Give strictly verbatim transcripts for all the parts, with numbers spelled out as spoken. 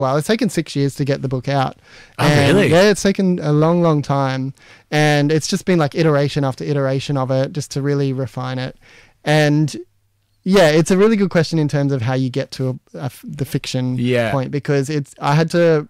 Well, it's taken six years to get the book out. Oh, and really? Yeah, it's taken a long, long time. And it's just been like iteration after iteration of it just to really refine it. And yeah, it's a really good question in terms of how you get to a, a, the fiction Yeah. point, because it's I had to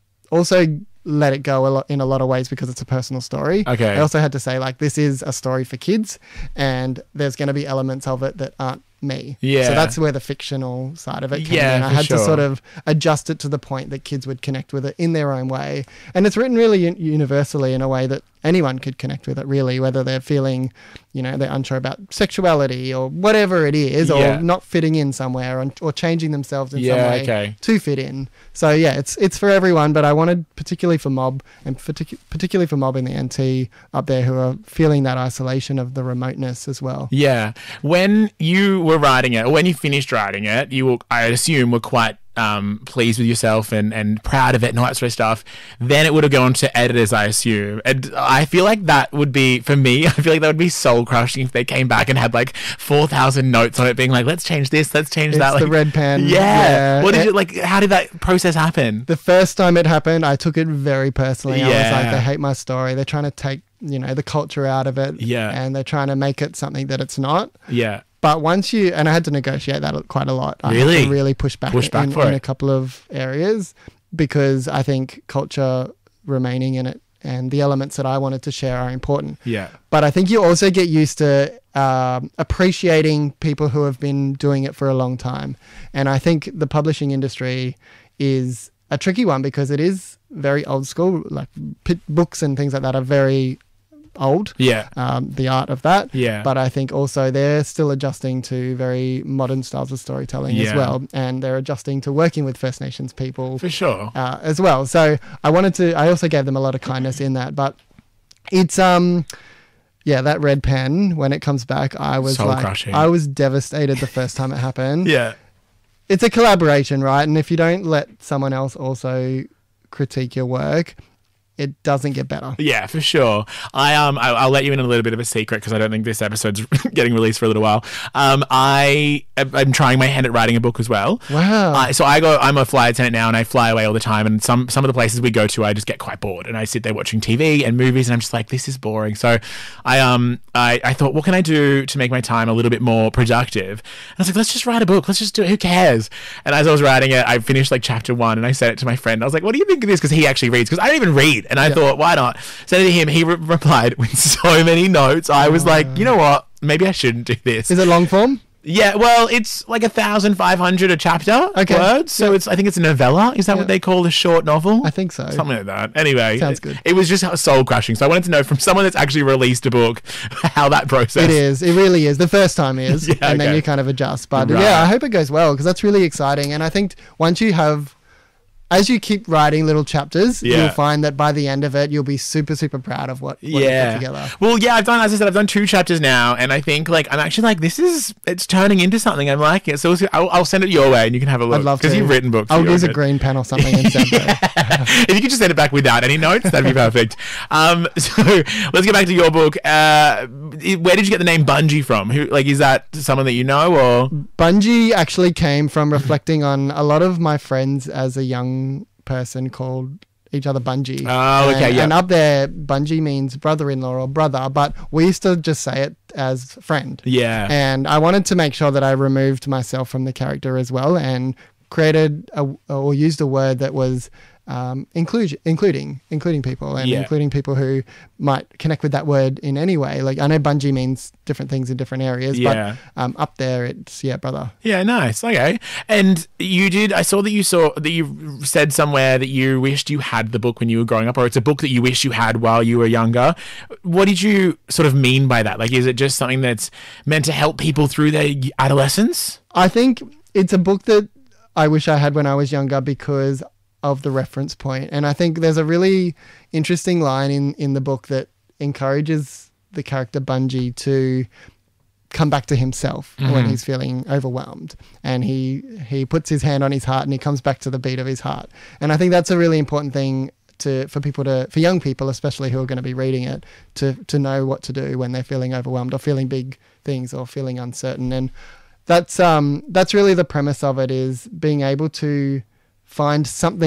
also let it go a lot in a lot of ways because it's a personal story. Okay. I also had to say, like, this is a story for kids and there's going to be elements of it that aren't me. Yeah. So that's where the fictional side of it came Yeah, in. I for had sure. to sort of adjust it to the point that kids would connect with it in their own way. And it's written really un- universally in a way that anyone could connect with it, really, whether they're feeling, you know, they're unsure about sexuality or whatever it is, Yeah. or not fitting in somewhere, or, or changing themselves in Yeah, some way okay. to fit in. So yeah, it's it's for everyone, but I wanted particularly for Mob and partic- particularly for Mob in the N T up there who are feeling that isolation of the remoteness as well. Yeah. When you were writing it, or when you finished writing it, you were, I assume, were quite um, pleased with yourself and, and proud of it and all that sort of stuff. Then it would have gone to editors, I assume. And I feel like that would be, for me, I feel like that would be soul crushing if they came back and had like four thousand notes on it being like, let's change this, let's change It's that. Like, the red pen. Yeah. Yeah. What did It- you, like, how did that process happen? The first time it happened, I took it very personally. I was Yeah. like, they hate my story. They're trying to take, you know, the culture out of it. Yeah. And they're trying to make it something that it's not. Yeah. But once you, and I had to negotiate that quite a lot. I Really? had to really push back, Push back in, for in it. a couple of areas, because I think culture remaining in it and the elements that I wanted to share are important. Yeah. But I think you also get used to um, appreciating people who have been doing it for a long time. And I think the publishing industry is a tricky one because it is very old school. Like p- books and things like that are very old. Yeah. Um, the art of that. Yeah. But I think also they're still adjusting to very modern styles of storytelling Yeah. as well. And they're adjusting to working with First Nations people For sure. uh, as well. So I wanted to, I also gave them a lot of kindness in that, but it's, um, yeah, that red pen, when it comes back, I was Soul like, crushing. I was devastated the first time it happened. Yeah. It's a collaboration, right? And if you don't let someone else also critique your work, it doesn't get better. Yeah, for sure. I um, I, I'll let you in a little bit of a secret because I don't think this episode's getting released for a little while. Um, I I'm trying my hand at writing a book as well. Wow. Uh, so I go. I'm a flight attendant now, and I fly away all the time. And some some of the places we go to, I just get quite bored, and I sit there watching T V and movies, and I'm just like, this is boring. So I um I, I thought, what can I do to make my time a little bit more productive? And I was like, let's just write a book. Let's just do it. Who cares? And as I was writing it, I finished like chapter one, and I said it to my friend. I was like, what do you think of this? Because he actually reads. Because I don't even read. And I Yeah. thought, why not? Sent it to him. He re- replied with so many notes. I was like, you know what? Maybe I shouldn't do this. Is it long form? Yeah, well, it's like a thousand five hundred a chapter Okay. words. So it's I think it's a novella. Is that Yeah. what they call a short novel? I think so. Something like that. Anyway, Sounds it- good. It was just soul crushing. So I wanted to know from someone that's actually released a book how that process. It is. It really is. The first time is, Yeah, and then okay. you kind of adjust. But Right. yeah, I hope it goes well because that's really exciting. And I think once you have, as you keep writing little chapters, Yeah. you'll find that by the end of it, you'll be super, super proud of what, what you Yeah. put together. Well, yeah, I've done, as I said, I've done two chapters now, and I think like I'm actually like this is it's turning into something. I'm liking it. So I'll, I'll send it your way, and you can have a look. I'd love to. because you've written books. I'll you're use a good. green pen or something instead. though. If you could just send it back without any notes, that'd be perfect. Um, so let's get back to your book. Uh, where did you get the name Bungie from? Who, like, is that someone that you know, or Bungie actually came from reflecting on a lot of my friends as a young person called each other Bungie. Oh, okay, and, yeah. And up there, Bungie means brother-in-law or brother, but we used to just say it as friend. yeah, And I wanted to make sure that I removed myself from the character as well and created a, or used a word that was um, inclusion, including, including people and Yeah. including people who might connect with that word in any way. Like I know Bungie means different things in different areas, Yeah. but um, up there it's, yeah, brother. yeah, nice. Okay, and you did. I saw that you saw that you said somewhere that you wished you had the book when you were growing up, or it's a book that you wish you had while you were younger. What did you sort of mean by that? Like, is it just something that's meant to help people through their adolescence? I think it's a book that I wish I had when I was younger because of the reference point. And I think there's a really interesting line in, in the book that encourages the character Bungie to come back to himself when he's feeling overwhelmed. And he, he puts his hand on his heart and he comes back to the beat of his heart. And I think that's a really important thing to for people to, for young people especially who are going to be reading it, to, to know what to do when they're feeling overwhelmed or feeling big things or feeling uncertain. And that's um that's really the premise of it, is being able to find something